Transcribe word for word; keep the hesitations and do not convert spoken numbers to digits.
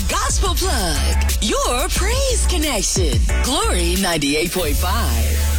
gospel plug, your praise connection. Glory ninety-eight point five.